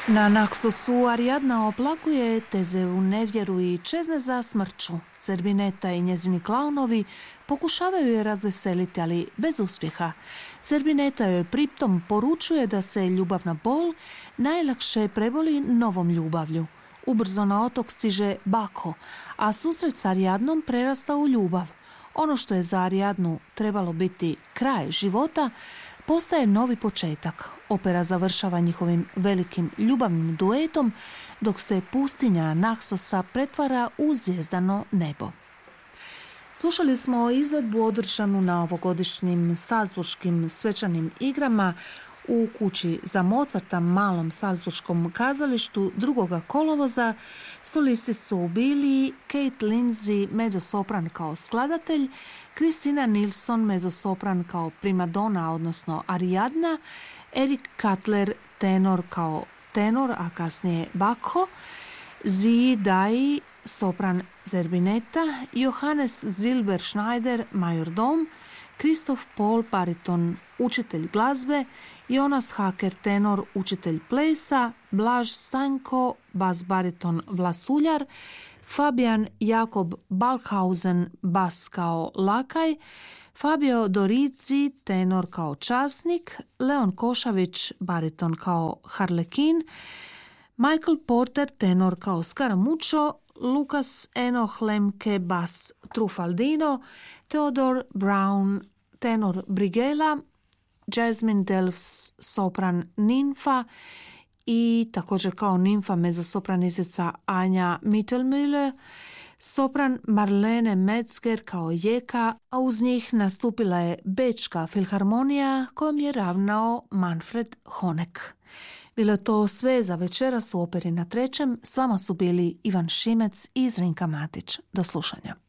Na Naksosu Ariadna oplakuje Tezevu nevjeru i čezne za smrću. Zerbineta i njezini klaunovi pokušavaju je razveseliti, ali bez uspjeha. Zerbineta joj pritom poručuje da se ljubavna bol najlakše preboli novom ljubavlju. Ubrzo na otok stiže Bako, a susret s Ariadnom prerasta u ljubav. Ono što je za Ariadnu trebalo biti kraj života postaje novi početak. Opera završava njihovim velikim ljubavnim duetom, dok se pustinja Naksosa pretvara u zvijezdano nebo. Slušali smo izvedbu održanu na ovogodišnjim Salzburškim svečanim igrama u kući za Mozarta, malom Salzburškom kazalištu 2. kolovoza. Solisti su bili Kate Lindsay, mezzosopran kao skladatelj, Kristina Nilsson, mezzosopran kao primadona, odnosno Ariadna, Erik Cutler, tenor kao tenor, a kasnije Bako, Zii Dai, sopran Zerbineta, Johannes Silberschneider, majordom, Christoph Paul, bariton, učitelj glazbe, Jonas Haker, tenor, učitelj plesa, Blaž Stanko, bas bariton vlasuljar, Fabian Jakob Balkhausen, bas kao lakaj, Fabio Dorici, tenor kao časnik, Leon Košavić, bariton kao harlekin, Michael Porter, tenor kao Scaramuccio, Lukas Enoch Lemke, bas Trufaldino, Theodore Brown, tenor Brigela, Jasmine Delfs, sopran Ninfa i također kao Ninfa mezzosopranistica Anja Mittelmüller, sopran Marlene Metzger kao Jeka, a uz njih nastupila je Bečka filharmonija kojom je ravnao Manfred Honeck. Bilo je to sve za večeras u Operi na trećem. S vama su bili Ivan Šimec i Zrinka Matić. Do slušanja.